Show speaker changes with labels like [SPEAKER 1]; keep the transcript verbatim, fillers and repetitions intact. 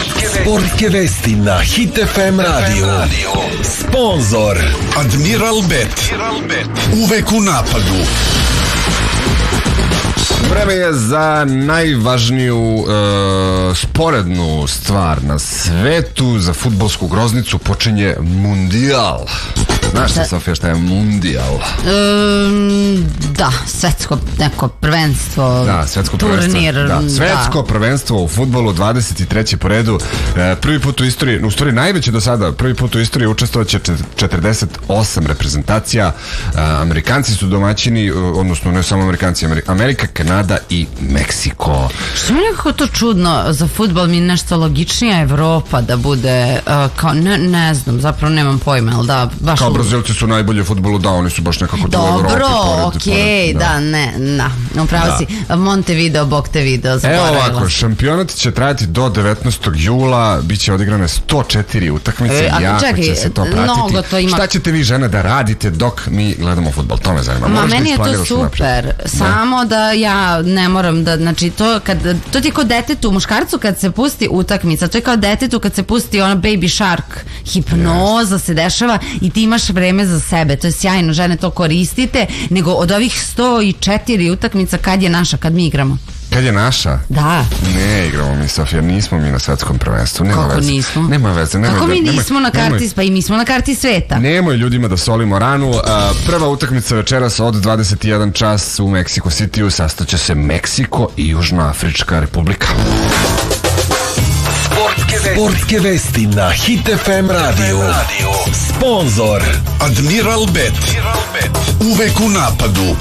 [SPEAKER 1] Sportske vesti na Hit F M radio. Sponzor
[SPEAKER 2] Admiral Bet. Uvek u napadu.
[SPEAKER 3] Vreme je za najvažniju uh, sporednu stvar na svetu. Za fudbalsku groznicu počinje Mundijal. Znaš ti, Sofija, šta je Mundijal?
[SPEAKER 4] Um, da, svetsko neko prvenstvo.
[SPEAKER 3] Da, svetsko
[SPEAKER 4] turnir,
[SPEAKER 3] prvenstvo. Da, svetsko da. prvenstvo u fudbalu, dvadeset treće po redu. E, prvi put u istoriji, u stvari najveće do sada, prvi put u istoriji učestvovaće četrdeset osam reprezentacija. E, Amerikanci su domaćini, odnosno ne samo Amerikanci, Amerika, Kanada i Meksiko.
[SPEAKER 4] Što mi je nekako to čudno za fudbal, mi je nešto logičnija Evropa da bude, uh, kao, ne, ne znam, zapravo nemam pojma, ali da, baš...
[SPEAKER 3] Kao Brazilci su najbolji u fudbalu, da, oni su baš nekako tu u Evropi.
[SPEAKER 4] Dobro, okej,
[SPEAKER 3] okay,
[SPEAKER 4] da. da, ne, da, upravo da. si, Montevideo, bog te video,
[SPEAKER 3] zaboravila. Evo ovako, šampionat će trajati do devetnaestog jula, bit će odigrane sto četiri utakmice, e, jako čekaj, će se to pratiti. To ima... Šta ćete vi, žene, da radite dok mi gledamo fudbal? To me zanima.
[SPEAKER 4] Ma, Moraš meni je to super, samo da ja ne moram da, znači, to, kad, to ti je kao detetu, muškarcu kad se pusti utakmica, to je kao detetu kad se pusti ona Baby Shark, hipnoza yes. se dešava i ti imaš vreme za sebe, to je sjajno, žene, to koristite, nego od ovih sto četiri utakmica kad je naša, kad mi igramo?
[SPEAKER 3] Kad je naša?
[SPEAKER 4] Da.
[SPEAKER 3] Ne igramo mi, Sofija, nismo mi na svetskom prvenstvu. Nema
[SPEAKER 4] Kako
[SPEAKER 3] veze.
[SPEAKER 4] nismo?
[SPEAKER 3] Nema veze. Nemoj
[SPEAKER 4] Kako
[SPEAKER 3] da,
[SPEAKER 4] mi
[SPEAKER 3] nemoj,
[SPEAKER 4] nismo na karti, nemoj, pa i mi smo na karti sveta.
[SPEAKER 3] Nemoj ljudima da solimo ranu. Uh, prva utakmica večeras od dvadeset jedan čas u Mexico Cityu, sastaće se Meksiko i Južnoafrička republika.
[SPEAKER 1] Sportske vesti, Sportske vesti na Hit F M radio. Sponzor
[SPEAKER 2] Admiral Bet. Uvek u napadu.